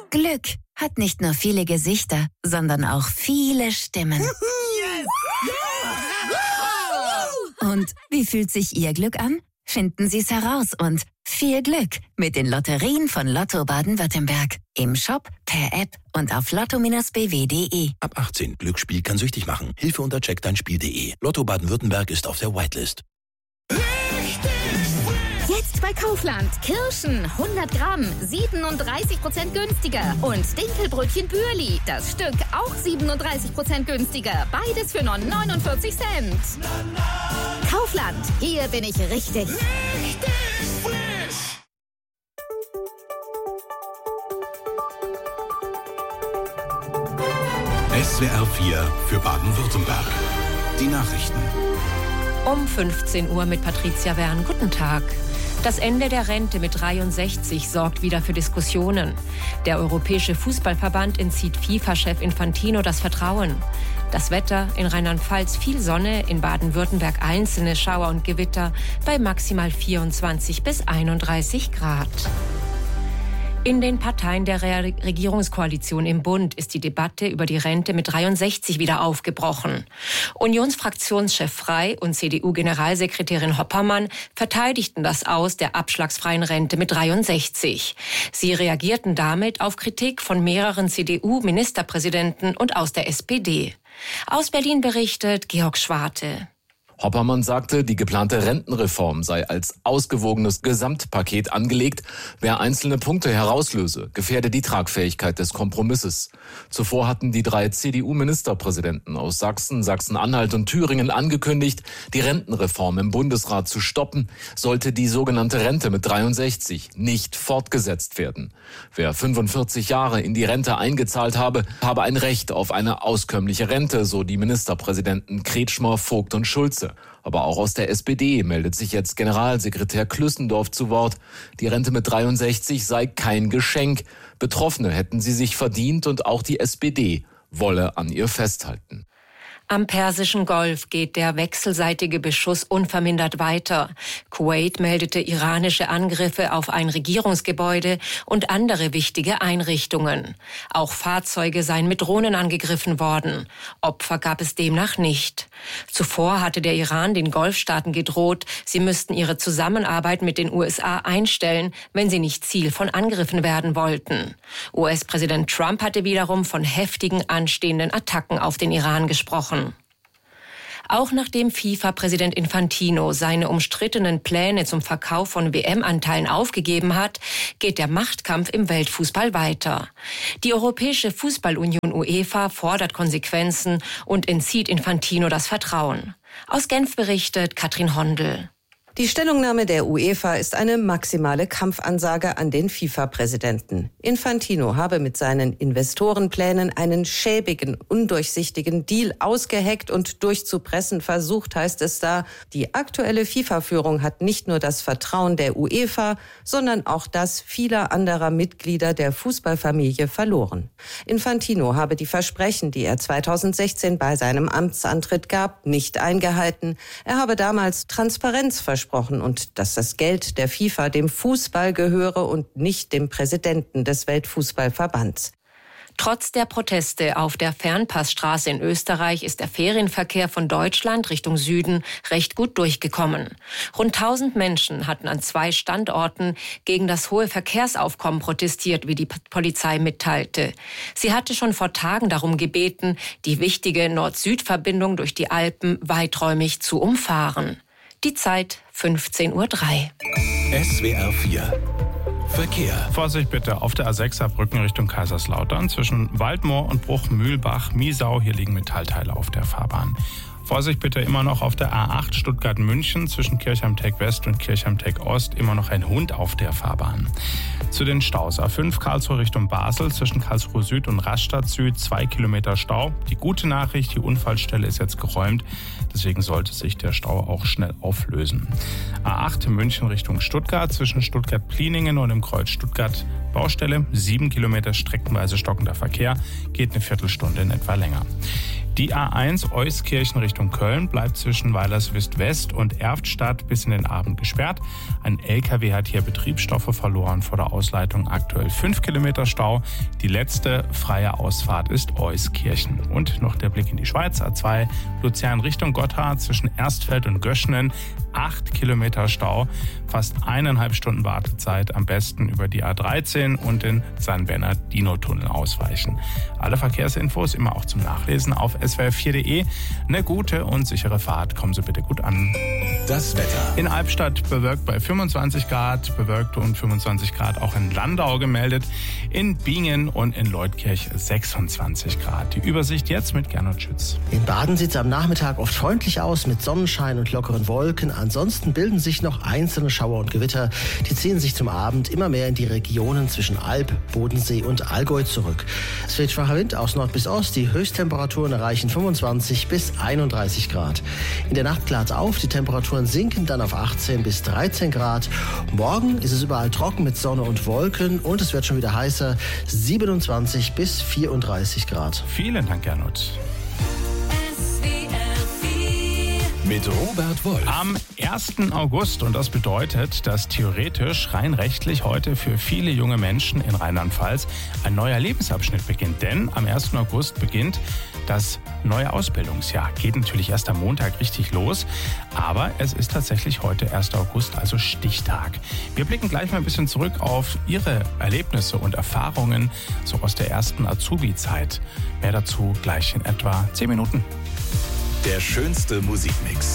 Glück hat nicht nur viele Gesichter, sondern auch viele Stimmen. Und wie fühlt sich Ihr Glück an? Finden Sie es heraus und viel Glück mit den Lotterien von Lotto Baden-Württemberg. Im Shop, per App und auf lotto-bw.de. Ab 18. Glücksspiel kann süchtig machen. Hilfe unter checkdeinspiel.de. Lotto Baden-Württemberg ist auf der Whitelist. Jetzt bei Kaufland. Kirschen 100 Gramm, 37% günstiger. Und Dinkelbrötchen Bürli. Das Stück auch 37% günstiger. Beides für nur 49 Cent. Kaufland. Hier bin ich richtig. SWR 4 für Baden-Württemberg. Die Nachrichten. Um 15 Uhr mit Patricia Wern. Guten Tag. Das Ende der Rente mit 63 sorgt wieder für Diskussionen. Der Europäische Fußballverband entzieht FIFA-Chef Infantino das Vertrauen. Das Wetter: in Rheinland-Pfalz viel Sonne, in Baden-Württemberg einzelne Schauer und Gewitter bei maximal 24 bis 31 Grad. In den Parteien der Regierungskoalition im Bund ist die Debatte über die Rente mit 63 wieder aufgebrochen. Unionsfraktionschef Frey und CDU-Generalsekretärin Hoppermann verteidigten das Aus der abschlagsfreien Rente mit 63. Sie reagierten damit auf Kritik von mehreren CDU-Ministerpräsidenten und aus der SPD. Aus Berlin berichtet Georg Schwarte. Hoppermann sagte, die geplante Rentenreform sei als ausgewogenes Gesamtpaket angelegt. Wer einzelne Punkte herauslöse, gefährde die Tragfähigkeit des Kompromisses. Zuvor hatten die 3 CDU-Ministerpräsidenten aus Sachsen, Sachsen-Anhalt und Thüringen angekündigt, die Rentenreform im Bundesrat zu stoppen, sollte die sogenannte Rente mit 63 nicht fortgesetzt werden. Wer 45 Jahre in die Rente eingezahlt habe ein Recht auf eine auskömmliche Rente, so die Ministerpräsidenten Kretschmer, Vogt und Schulze. Aber auch aus der SPD meldet sich jetzt Generalsekretär Klüssendorf zu Wort. Die Rente mit 63 sei kein Geschenk. Betroffene hätten sie sich verdient und auch die SPD wolle an ihr festhalten. Am Persischen Golf geht der wechselseitige Beschuss unvermindert weiter. Kuwait meldete iranische Angriffe auf ein Regierungsgebäude und andere wichtige Einrichtungen. Auch Fahrzeuge seien mit Drohnen angegriffen worden. Opfer gab es demnach nicht. Zuvor hatte der Iran den Golfstaaten gedroht, sie müssten ihre Zusammenarbeit mit den USA einstellen, wenn sie nicht Ziel von Angriffen werden wollten. US-Präsident Trump hatte wiederum von heftigen anstehenden Attacken auf den Iran gesprochen. Auch nachdem FIFA-Präsident Infantino seine umstrittenen Pläne zum Verkauf von WM-Anteilen aufgegeben hat, geht der Machtkampf im Weltfußball weiter. Die Europäische Fußballunion UEFA fordert Konsequenzen und entzieht Infantino das Vertrauen. Aus Genf berichtet Katrin Hondel. Die Stellungnahme der UEFA ist eine maximale Kampfansage an den FIFA-Präsidenten. Infantino habe mit seinen Investorenplänen einen schäbigen, undurchsichtigen Deal ausgeheckt und durchzupressen versucht, heißt es da. Die aktuelle FIFA-Führung hat nicht nur das Vertrauen der UEFA, sondern auch das vieler anderer Mitglieder der Fußballfamilie verloren. Infantino habe die Versprechen, die er 2016 bei seinem Amtsantritt gab, nicht eingehalten. Er habe damals Transparenz versprochen und dass das Geld der FIFA dem Fußball gehöre und nicht dem Präsidenten des Weltfußballverbands. Trotz der Proteste auf der Fernpassstraße in Österreich ist der Ferienverkehr von Deutschland Richtung Süden recht gut durchgekommen. Rund 1000 Menschen hatten an 2 Standorten gegen das hohe Verkehrsaufkommen protestiert, wie die Polizei mitteilte. Sie hatte schon vor Tagen darum gebeten, die wichtige Nord-Süd-Verbindung durch die Alpen weiträumig zu umfahren. Die Zeit 15:03 Uhr. SWR 4 Verkehr. Vorsicht bitte auf der A6 Saarbrücken Richtung Kaiserslautern zwischen Waldmoor und Bruch-Mühlbach-Miesau. Hier liegen Metallteile auf der Fahrbahn. Vorsicht bitte immer noch auf der A8 Stuttgart-München zwischen Kirchheim-Teck-West und Kirchheim-Teck-Ost. Immer noch ein Hund auf der Fahrbahn. Zu den Staus. A5 Karlsruhe Richtung Basel zwischen Karlsruhe Süd und Rastatt Süd 2 Kilometer Stau. Die gute Nachricht, die Unfallstelle ist jetzt geräumt. Deswegen sollte sich der Stau auch schnell auflösen. A8 München Richtung Stuttgart zwischen Stuttgart-Pliningen und im Kreuz Stuttgart Baustelle. 7 Kilometer streckenweise stockender Verkehr. Geht eine Viertelstunde in etwa länger. Die A1 Euskirchen Richtung Köln bleibt zwischen Weilerswist-West und Erftstadt bis in den Abend gesperrt. Ein LKW hat hier Betriebsstoffe verloren. Vor der Ausleitung aktuell 5 Kilometer Stau. Die letzte freie Ausfahrt ist Euskirchen. Und noch der Blick in die Schweiz. A2 Luzern Richtung Gotthard zwischen Erstfeld und Göschenen. 8 Kilometer Stau, fast 1,5 Stunden Wartezeit. Am besten über die A13 und den San Bernardino-Tunnel ausweichen. Alle Verkehrsinfos immer auch zum Nachlesen auf swr4.de. Eine gute und sichere Fahrt. Kommen Sie bitte gut an. Das Wetter. In Albstadt bewölkt bei 25 Grad, bewölkt und 25 Grad auch in Landau gemeldet. In Bingen und in Leutkirch 26 Grad. Die Übersicht jetzt mit Gernot Schütz. In Baden sieht es am Nachmittag oft freundlich aus mit Sonnenschein und lockeren Wolken. Ansonsten bilden sich noch einzelne Schauer und Gewitter. Die ziehen sich zum Abend immer mehr in die Regionen zwischen Alb, Bodensee und Allgäu zurück. Es weht schwacher Wind aus Nord bis Ost. Die Höchsttemperaturen erreichen 25 bis 31 Grad. In der Nacht klart auf. Die Temperaturen sinken dann auf 18 bis 13 Grad. Morgen ist es überall trocken mit Sonne und Wolken und es wird schon wieder heißer. 27 bis 34 Grad. Vielen Dank, Gernot. Mit Robert Wolf. Am 1. August, und das bedeutet, dass theoretisch rein rechtlich heute für viele junge Menschen in Rheinland-Pfalz ein neuer Lebensabschnitt beginnt. Denn am 1. August beginnt das neue Ausbildungsjahr. Geht natürlich erst am Montag richtig los, aber es ist tatsächlich heute 1. August, also Stichtag. Wir blicken gleich mal ein bisschen zurück auf Ihre Erlebnisse und Erfahrungen so aus der ersten Azubi-Zeit. Mehr dazu gleich in etwa 10 Minuten. Der schönste Musikmix.